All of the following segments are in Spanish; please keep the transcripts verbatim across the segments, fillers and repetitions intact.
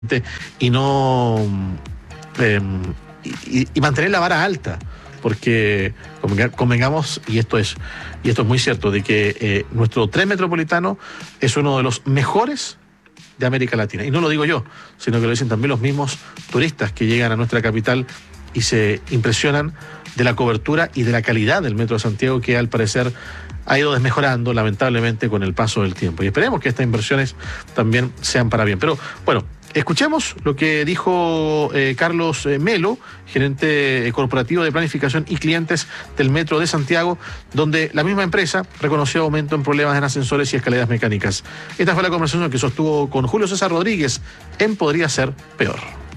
y no eh, y, y mantener la vara alta, porque convengamos, y esto es y esto es muy cierto, de que eh, nuestro tren metropolitano es uno de los mejores de América Latina, y no lo digo yo, sino que lo dicen también los mismos turistas que llegan a nuestra capital y se impresionan de la cobertura y de la calidad del Metro de Santiago, que al parecer ha ido desmejorando lamentablemente con el paso del tiempo, y esperemos que estas inversiones también sean para bien. Pero bueno, escuchemos lo que dijo eh, Carlos eh, Melo, gerente eh, corporativo de planificación y clientes del Metro de Santiago, donde la misma empresa reconoció aumento en problemas en ascensores y escaleras mecánicas. Esta fue la conversación que sostuvo con Julio César Rodríguez en Podría Ser Peor.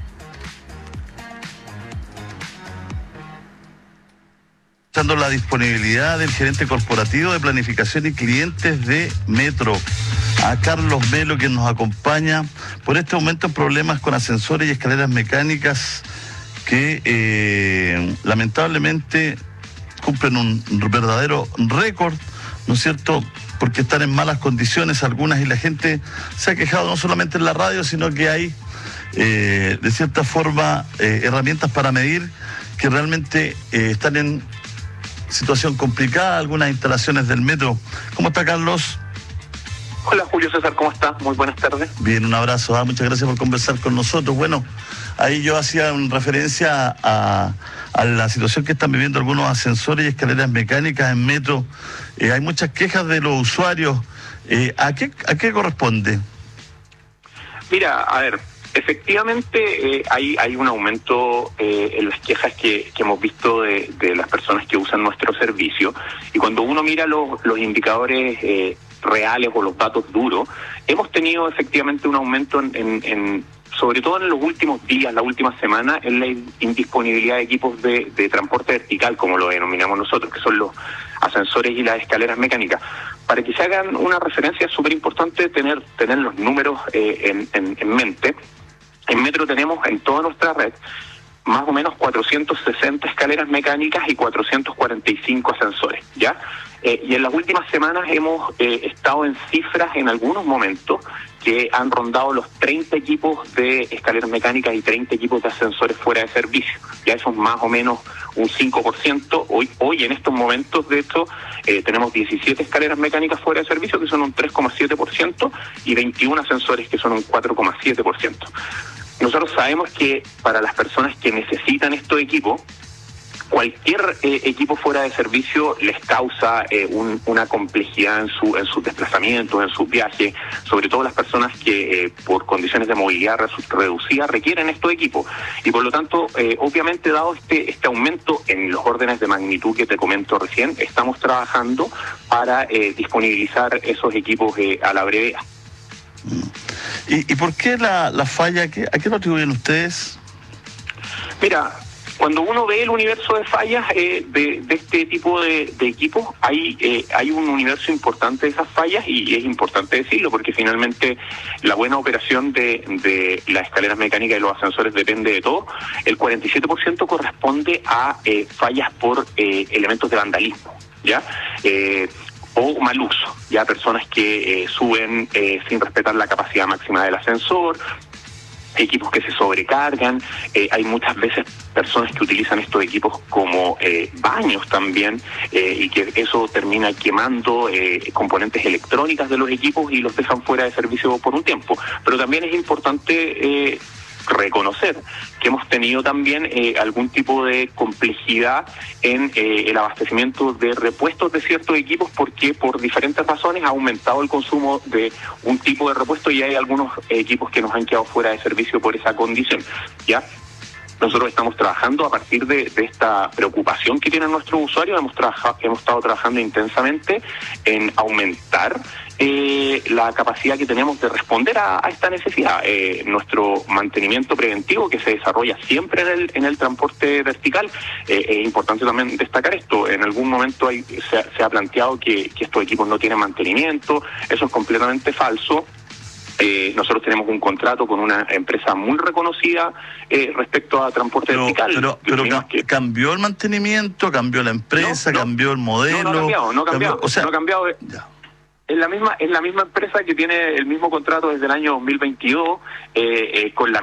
La disponibilidad del gerente corporativo de planificación y clientes de Metro, a Carlos Melo, quien nos acompaña por este aumento en problemas con ascensores y escaleras mecánicas que eh, lamentablemente cumplen un verdadero récord, ¿no es cierto?, porque están en malas condiciones algunas, y la gente se ha quejado no solamente en la radio, sino que hay eh, de cierta forma eh, herramientas para medir que realmente eh, están en situación complicada algunas instalaciones del metro. ¿Cómo está, Carlos? Hola, Julio César, ¿cómo estás? Muy buenas tardes. Bien, un abrazo, ¿eh? Muchas gracias por conversar con nosotros. Bueno, ahí yo hacía una referencia a, a la situación que están viviendo algunos ascensores y escaleras mecánicas en metro. Eh, hay muchas quejas de los usuarios. Eh, ¿a qué, a qué corresponde? Mira, a ver, efectivamente eh, hay, hay un aumento eh, en las quejas que, que hemos visto de, de las personas que usan nuestro servicio, y cuando uno mira los, los indicadores eh, reales o los datos duros, hemos tenido efectivamente un aumento en, en, en sobre todo en los últimos días, la última semana, en la indisponibilidad de equipos de, de transporte vertical, como lo denominamos nosotros, que son los ascensores y las escaleras mecánicas. Para que se hagan una referencia, es súper importante tener, tener los números eh, en, en, en mente. En Metro tenemos en toda nuestra red más o menos cuatrocientas sesenta escaleras mecánicas y cuatrocientos cuarenta y cinco ascensores, ¿ya? Eh, y en las últimas semanas hemos eh, estado en cifras en algunos momentos que han rondado los treinta equipos de escaleras mecánicas y treinta equipos de ascensores fuera de servicio. Ya eso es más o menos un cinco por ciento. Hoy, hoy en estos momentos, de hecho, eh, tenemos diecisiete escaleras mecánicas fuera de servicio, que son un tres coma siete por ciento, y veintiún ascensores, que son un cuatro coma siete por ciento. Nosotros sabemos que para las personas que necesitan estos equipos, cualquier eh, equipo fuera de servicio les causa eh, un, una complejidad en su en sus desplazamientos, en sus viajes, sobre todo las personas que eh, por condiciones de movilidad reducida requieren estos equipos. Y por lo tanto, eh, obviamente, dado este, este aumento en los órdenes de magnitud que te comento recién, estamos trabajando para eh, disponibilizar esos equipos eh, a la brevedad. ¿Y, y por qué la, la falla? ¿A qué lo atribuyen ustedes? Mira, cuando uno ve el universo de fallas eh, de, de este tipo de, de equipos, hay eh, hay un universo importante de esas fallas, y es importante decirlo porque finalmente la buena operación de, de las escaleras mecánicas y los ascensores depende de todo. El cuarenta y siete por ciento corresponde a eh, fallas por eh, elementos de vandalismo, ¿ya? Eh, o mal uso, ya personas que eh, suben eh, sin respetar la capacidad máxima del ascensor, equipos que se sobrecargan, eh, hay muchas veces personas que utilizan estos equipos como eh, baños también, eh, y que eso termina quemando eh, componentes electrónicas de los equipos y los dejan fuera de servicio por un tiempo. Pero también es importante eh, reconocer que hemos tenido también eh, algún tipo de complejidad en eh, el abastecimiento de repuestos de ciertos equipos, porque por diferentes razones ha aumentado el consumo de un tipo de repuesto y hay algunos eh, equipos que nos han quedado fuera de servicio por esa condición, ¿ya? Nosotros estamos trabajando a partir de, de esta preocupación que tienen nuestros usuarios. Hemos, trabaja, hemos estado trabajando intensamente en aumentar eh, la capacidad que tenemos de responder a, a esta necesidad. Eh, nuestro mantenimiento preventivo, que se desarrolla siempre en el, en el transporte vertical, eh, es importante también destacar esto. En algún momento hay, se, se ha planteado que, que estos equipos no tienen mantenimiento. Eso es completamente falso. Eh, nosotros tenemos un contrato con una empresa muy reconocida eh, respecto a transporte pero, vertical. Pero, pero que... ¿cambió el mantenimiento? ¿Cambió la empresa? No, no, ¿cambió el modelo? No, no ha cambiado, no ha cambiado. ¿Cambió? O sea, no ha cambiado. Ya. es la misma es la misma empresa que tiene el mismo contrato desde el año dos mil veintidós, eh, eh, con la